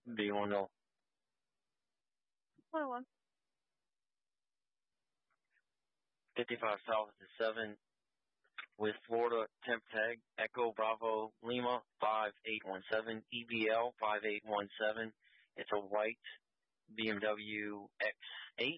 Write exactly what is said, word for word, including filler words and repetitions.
B one zero. One one. fifty-five South to seven with Florida temp tag Echo Bravo Lima five eight one seven E B L five eight one seven. It's a white B M W X eight.